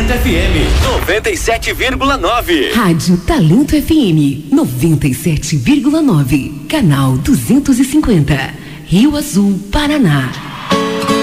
Talento FM 97,9. Rádio Talento FM 97,9. Canal 250. Rio Azul, Paraná.